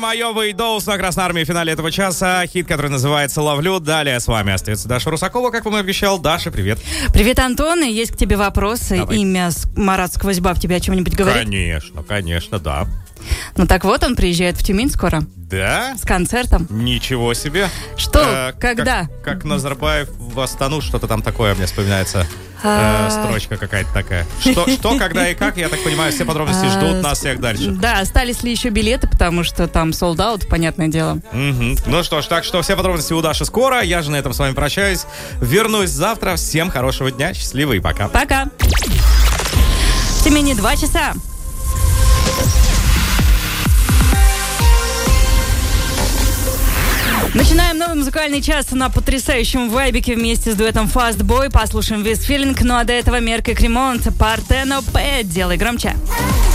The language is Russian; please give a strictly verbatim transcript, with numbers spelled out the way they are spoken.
Майова и Доус на Красной Армии в финале этого часа. Хит, который называется «Ловлю». Далее с вами остается Даша Русакова, как вам и обещал. Даша, привет. Привет, Антон. И есть к тебе вопросы. Давай. Имя Марат Сквозьба в тебе о чем-нибудь говорит? Конечно, конечно, да. Ну так вот, он приезжает в Тюмень скоро. Да? С концертом. Ничего себе. Что? Э, Когда? Как, как Назарбаев в Астану, что-то там такое мне вспоминается. Э, строчка какая-то такая. Что, что, когда и как, я так понимаю, все подробности ждут нас всех дальше. Да, остались ли еще билеты, потому что там sold out, понятное дело. Угу. Ну что ж, так что все подробности у Даши скоро. Я же на этом с вами прощаюсь. Вернусь завтра. Всем хорошего дня. Счастливо и пока. Пока. В Тюмени два часа. Начинаем новый музыкальный час на потрясающем вайбике вместе с дуэтом Fast Boy. Послушаем This Feeling, ну а до этого Мерк и Кремонт, Партено П. Делай громче.